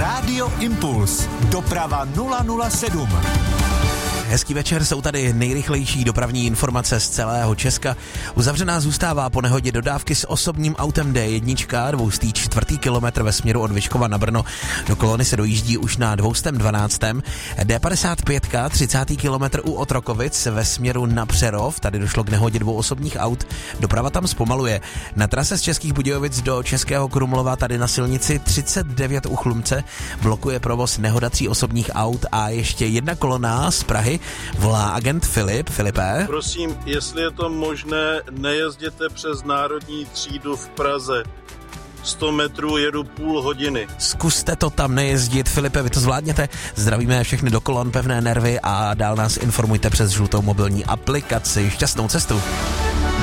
Rádio Impuls. Doprava 007. Hezký večer, jsou tady nejrychlejší dopravní informace z celého Česka. Uzavřená zůstává po nehodě dodávky s osobním autem D1, 204. kilometr ve směru od Vyškova na Brno. Do kolony se dojíždí už na 212. D55, 30. kilometr u Otrokovic ve směru na Přerov. Tady došlo k nehodě dvou osobních aut. Doprava tam zpomaluje. Na trase z Českých Budějovic do Českého Krumlova tady na silnici 39 u Chlumce blokuje provoz nehoda 3 osobních aut a ještě jedna kolona z Prahy. Volá agent Filip. Filipe? Prosím, jestli je to možné, nejezděte přes Národní třídu v Praze. 100 metrů jedu půl hodiny. Zkuste to tam nejezdit, Filipe, vy to zvládněte. Zdravíme všechny do kolon, pevné nervy a dál nás informujte přes žlutou mobilní aplikaci. Šťastnou cestu.